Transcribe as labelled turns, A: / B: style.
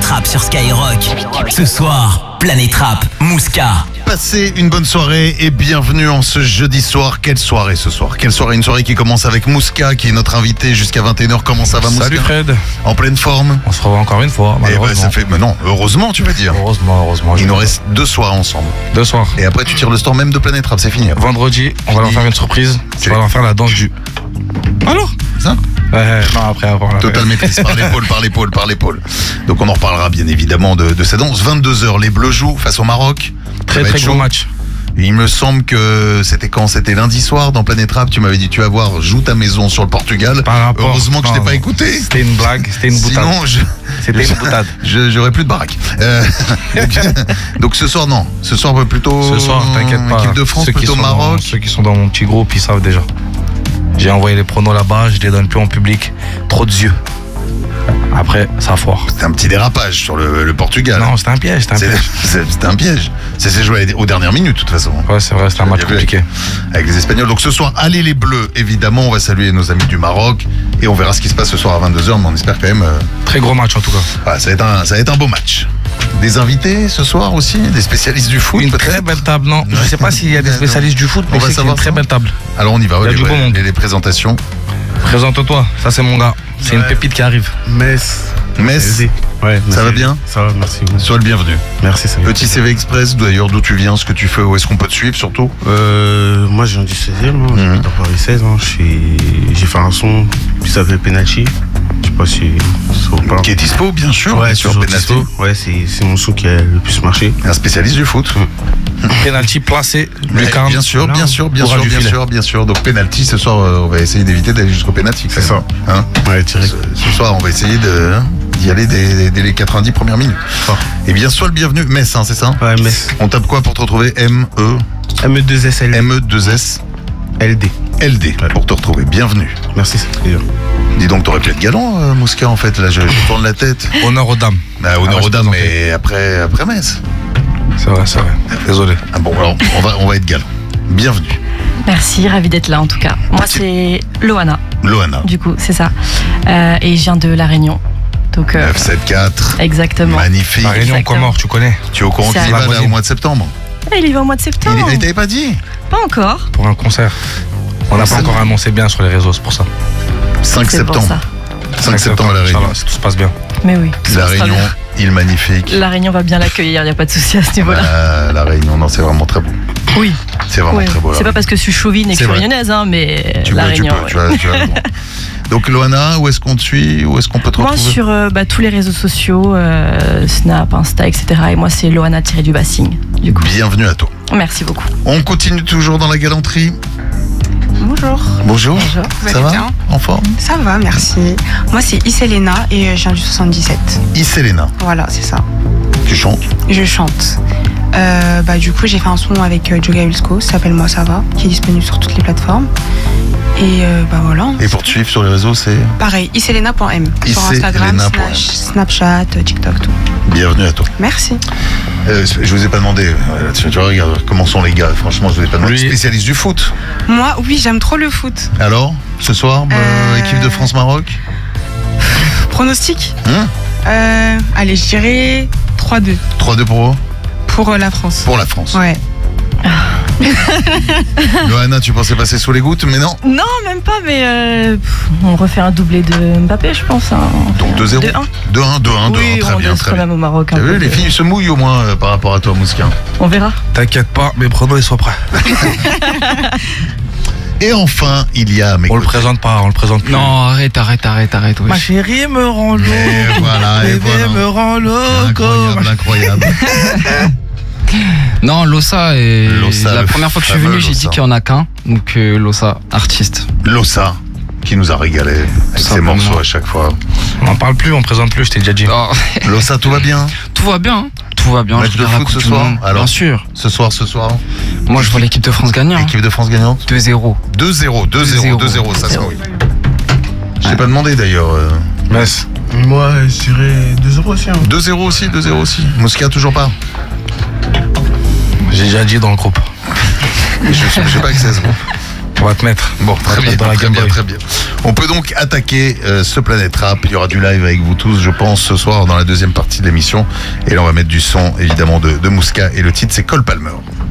A: Rap sur Skyrock. Ce soir, Planète Rap, Mouska.
B: Passez une bonne soirée et bienvenue en ce jeudi soir. Quelle soirée ce soir? Quelle soirée? Une soirée qui commence avec Mouska, qui est notre invité jusqu'à 21h. Comment ça va, Mouska?
C: Salut Fred.
B: En pleine forme?
C: On se revoit encore une fois,
B: Eh ben,
C: malheureusement.
B: ça fait... Mais non, heureusement tu vas dire.
C: Heureusement.
B: Il nous reste 2 soirs ensemble.
C: 2 soirs.
B: Et après tu tires le store même de Planète Rap, c'est fini.
C: Vendredi, on va leur faire une surprise.
B: C'est-
C: On va leur faire la danse du...
B: Alors ça
C: Non, après.
B: Total maîtrise par l'épaule. Donc on en reparlera bien évidemment de cette danse. 22h, les Bleus jouent face au Maroc.
C: Très
B: Ça va
C: très
B: être
C: gros
B: chaud.
C: match.
B: Il me semble que c'était quand? C'était lundi soir dans Planète Rap. Tu m'avais dit tu vas voir, joue ta maison sur le Portugal.
C: Par rapport-
B: Heureusement que je t'ai
C: non,
B: pas
C: non.
B: écouté.
C: C'était une blague, c'était une boutade.
B: Sinon,
C: C'était une boutade.
B: j'aurais plus de baraque. Donc ce soir, non. Ce soir, plutôt.
C: Ce soir, t'inquiète pas.
B: Équipe de France,
C: Ceux qui
B: plutôt
C: sont
B: Maroc.
C: ceux qui sont dans mon petit groupe, ils savent déjà. J'ai envoyé les pronos là-bas, je les donne plus en public. Trop de yeux. Après, ça foire.
B: C'était un petit dérapage sur le Portugal.
C: Non, c'était un piège,
B: C'était un piège. Ça s'est joué aux dernières minutes, de toute façon.
C: Ouais, c'est vrai, c'était un match
B: Bien vu.
C: compliqué.
B: Avec les Espagnols. Donc ce soir, allez les Bleus, évidemment. On va saluer nos amis du Maroc. Et on verra ce qui se passe ce soir à 22h. Mais on espère quand même.
C: Très gros match en tout cas.
B: Voilà, ça va être un beau match. Des invités ce soir aussi, des spécialistes du foot
C: Une
B: peut-être.
C: très belle table, non. Je sais pas s'il y a des spécialistes du foot,
B: On
C: mais
B: va
C: je sais qu'il y a
B: savoir
C: une très
B: ça.
C: belle table.
B: Alors on y va,
C: Il y a du beau monde.
B: les présentations.
C: Présente-toi, ça c'est mon gars. C'est une pépite qui arrive.
D: Metz.
B: Metz,
D: Ouais,
B: ça va bien?
D: Ça va, merci.
B: sois le bienvenu.
D: Merci, ça va.
B: Petit CV Express, d'ailleurs d'où tu viens, ce que tu fais, où est-ce qu'on peut te suivre surtout?
D: Moi, je viens du 16e, hein, j'habite dans Paris 16. Hein, j'ai fait un son qui s'appelle Penalty. Je sais pas si ça vous parle.
B: Qui est dispo, bien sûr,
D: Ouais,
B: sur
D: toujours
B: Penalty.
D: dispo. Ouais, c'est mon son qui a le plus marché.
B: Un spécialiste du foot.
C: Penalty placé,
B: Ouais,
C: lucarne.
B: bien sûr. Donc penalty, ce soir, on va essayer d'éviter d'aller jusqu'au penalty.
D: C'est ça.
B: Hein,
D: Ouais, tiré.
B: ce soir, on va essayer d'y aller dès les 90 premières minutes.
D: Fort.
B: Et bien sûr, le bienvenu, Metz, hein, c'est ça?
D: Ouais, Metz.
B: On tape quoi pour te retrouver?
D: ME2SL.
B: ME2S
D: LD.
B: LD pour te retrouver. Bienvenue.
D: Merci, c'est très bien.
B: Dis donc, t'aurais pu être galant, Mouska, en fait. Là, je tourne la tête.
C: Honneur aux dames.
B: Bah, honneur
C: Ah ouais,
B: aux
C: je
B: dames,
C: plaisantais.
B: mais après Metz.
C: C'est vrai. Désolé.
B: Ah bon, alors, on va être galant. Bienvenue.
E: Merci, ravi d'être là en tout cas. Moi c'est Loana,
B: Loana.
E: du coup, c'est ça. Et je viens de La Réunion. Donc,
B: 974.
E: exactement.
B: Magnifique.
C: La Réunion
E: Exactement.
C: Comore, tu connais.
B: Tu es au courant
E: C'est
B: qu'il y
E: à
B: va là,
C: Lamodine.
B: au mois de septembre?
E: Ah, il y va au mois de septembre.
B: Il t'avait pas dit?
E: Pas encore.
C: Pour un concert. On n'a pas encore annoncé bien sur les réseaux, c'est pour ça.
B: 5
E: C'est pour
B: septembre.
E: ça.
B: 5 septembre à La Réunion.
C: Inch'Allah, si tout se passe bien.
E: Mais oui.
B: La
E: ça sera
B: Réunion,
E: bien.
B: île magnifique.
E: La Réunion va bien l'accueillir, il n'y a pas de souci à ce niveau-là.
B: La Réunion, non, c'est vraiment très beau.
E: Oui.
B: C'est vraiment
E: Ouais.
B: très beau. la
E: C'est pas
B: Réunion.
E: parce que je suis chauvine et que
B: C'est
E: je suis
B: vrai.
E: réunionnaise, hein, mais
B: Tu
E: La
B: peux,
E: Réunion.
B: tu
E: ouais.
B: as raison. Donc Loana, où est-ce qu'on te suit? Où est-ce qu'on peut te
E: Moi
B: retrouver?
E: sur tous les réseaux sociaux, Snap, Insta, etc. Et moi c'est Loana-du-Bassing, du coup.
B: Bienvenue à toi.
E: Merci beaucoup.
B: On continue toujours dans la galanterie.
F: Bonjour,
B: Bonjour.
E: Bonjour.
F: Vous
B: Ça
F: allez
B: va?
F: bien
B: En forme?
F: ça va, merci. Moi c'est Iselena et je viens du 77.
B: Iselena,
F: Voilà, c'est ça.
B: tu chantes?
F: Je chante. Du coup, j'ai fait un son avec Joga Ulsko, ça s'appelle Moi Ça Va, qui est disponible sur toutes les plateformes. Et voilà.
B: Et pour te suivre sur les réseaux, c'est
F: Pareil, iselena.m sur Instagram,
B: Iselena.m.
F: Snapchat, TikTok, tout.
B: bienvenue à toi.
F: Merci.
B: Je vous ai pas demandé, tu vois, regarde comment sont les gars, franchement, je vous ai pas demandé.
C: Lui-
B: Spécialiste du foot.
F: Moi, oui, j'aime trop le foot.
B: Alors, ce soir, équipe de France-Maroc?
F: Pronostic
B: Hein?
F: Allez, je dirais 3-2
B: 3-2
F: pour la France.
B: pour la France.
F: Ouais.
B: Loana, tu pensais passer sous les gouttes, mais non.
E: Non, même pas, mais on refait un doublé de Mbappé, je pense. Hein.
B: Donc 2-0.
E: 2-1.
B: 2-1,
E: Oui,
B: très
E: on
B: bien,
E: laisse
B: très
E: quand
B: bien.
E: même au Maroc.
B: T'as
E: un peu
B: vu, les
E: de-
B: filles se mouillent au moins par rapport à toi, Mousquin.
E: On verra.
C: T'inquiète pas, mes pronos ils sont prêts.
B: Et enfin, il y à mes
C: On le
B: côtés.
C: présente pas, on le présente plus.
G: Non, arrête,
C: Ma
G: wesh.
C: chérie me rend loco.
B: Et voilà, et
C: Bébé
B: voilà.
C: me rend loco.
B: Incroyable.
G: Non, Lossa, et
B: Lossa,
G: la
B: le
G: première fois que je suis
B: fameux
G: venu, j'ai
B: Lossa.
G: dit qu'il n'y en a qu'un. Donc Lossa, artiste.
B: Lossa, qui nous a régalé avec ses
G: Simplement.
B: morceaux à chaque fois.
C: On n'en parle plus, on présente plus, je t'ai déjà dit.
G: Oh,
B: Lossa, tout va bien?
G: tout va bien, hein. Tout va bien.
B: Match
G: je
B: de
G: regarde la
B: foot
G: Coupe
B: ce
G: du
B: soir,
G: Monde.
B: alors
G: Bien sûr.
B: Ce soir.
G: Moi, je vois l'équipe de France gagner. hein.
B: Équipe de France gagnante?
G: 2-0.
B: 2-0, 2-0, ça se oui. Je t'ai pas demandé d'ailleurs.
C: Metz.
D: Moi, je dirais 2-0 aussi. Hein.
B: 2-0 aussi. Mouska, toujours pas?
C: J'ai déjà dit dans le groupe.
B: Je sais pas que c'est ce groupe.
C: On va te mettre.
B: Bon, très bien,
C: dans la
B: très
C: Game
B: bien,
C: Boy.
B: très bien. On peut donc attaquer ce Planète Rap. Il y aura du live avec vous tous, je pense, ce soir dans la deuxième partie de l'émission. Et là, on va mettre du son, évidemment, de Mouska. Et le titre, c'est Cole Palmer.